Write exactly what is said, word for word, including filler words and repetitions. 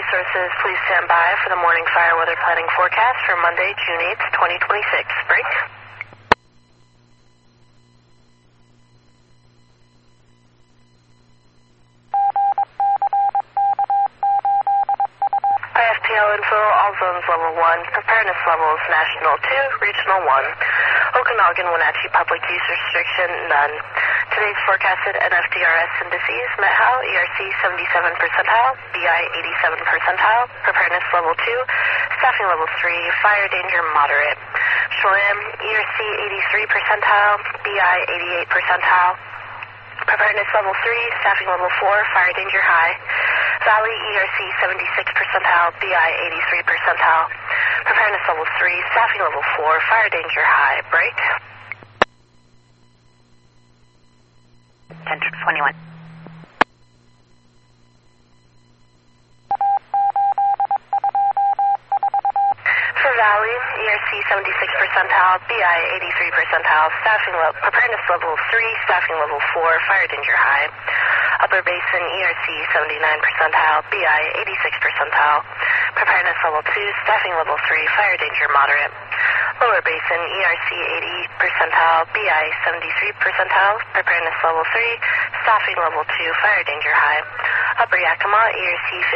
Resources, please stand by for the morning fire weather planning forecast for Monday, June eighth, twenty twenty-six. Break. I F P L info, all zones level one, preparedness levels national two, regional one. Okanagan, Wenatchee public use restriction, none. Today's forecasted N F D R S indices, Met-Hal, E R C seventy-seven percentile, B I eighty-seven percentile, preparedness level two, staffing level three, fire danger moderate. Chelan, E R C eighty-three percentile, B I eighty-eight percentile, preparedness level three, staffing level four, fire danger high. Valley, E R C seventy-six percentile, B I eighty-three percentile, preparedness level three, staffing level four, fire danger high. Break. ten twenty-one. For Valley, E R C seventy-six percentile, B I eighty-three percentile, staffing level, preparedness level three, staffing level four, fire danger high. Upper Basin, E R C seventy-nine percentile, B I eighty-six percentile, preparedness level two, staffing level three, fire danger moderate. Lower Basin, E R C eighty percentile, B I seventy-three percentile, preparedness level three, staffing level two, fire danger high. Upper Yakima, E R C